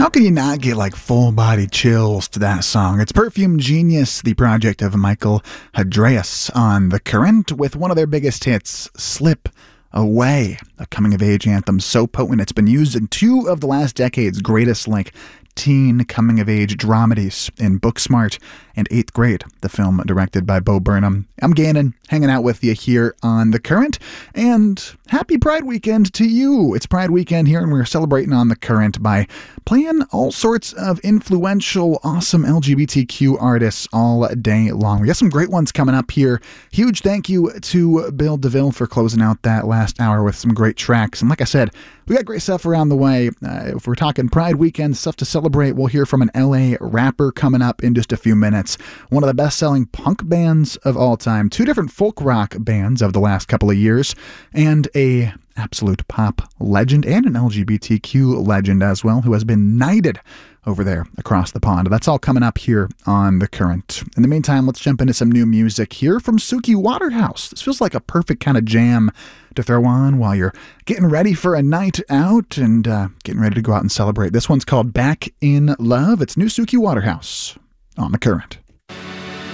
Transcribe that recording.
How can you not get like full body chills to that song? It's Perfume Genius, the project of Michael Hadreas on The Current, with one of their biggest hits, Slip Away, a coming of age anthem so potent it's been used in two of the last decade's greatest teen coming of age dramedies in Booksmart and 8th Grade, the film directed by Bo Burnham. I'm Gannon, hanging out with you here on The Current, and happy Pride Weekend to you. It's Pride Weekend here, and we're celebrating on The Current by playing all sorts of influential, awesome LGBTQ artists all day long. We got some great ones coming up here. Huge thank you to Bill DeVille for closing out that last hour with some great tracks. And like I said, we got great stuff around the way. If we're talking Pride Weekend, stuff to celebrate, we'll hear from an LA rapper coming up in just a few minutes. One of the best-selling punk bands of all time, two different folk rock bands of the last couple of years, and a absolute pop legend and an LGBTQ legend as well, who has been knighted over there across the pond. That's all coming up here on The Current. In the meantime, let's jump into some new music here from Suki Waterhouse. This feels like a perfect kind of jam to throw on while you're getting ready for a night out and getting ready to go out and celebrate. This one's called Back in Love. It's new Suki Waterhouse on The Current.